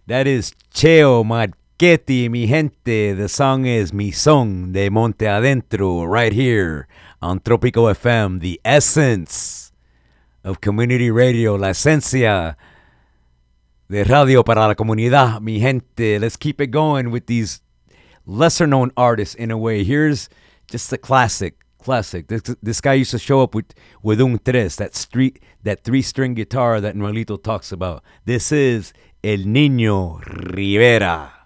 That is Cheo Marchetti, mi gente. The song is Mi Son de Monte Adentro, right here on Tropico FM, the essence of community radio, la esencia de radio para la comunidad, mi gente. Let's keep it going with these lesser known artists in a way. Here's just a classic. This guy used to show up with un tres, that 3-string guitar that Noelito talks about. This is El Niño Rivera.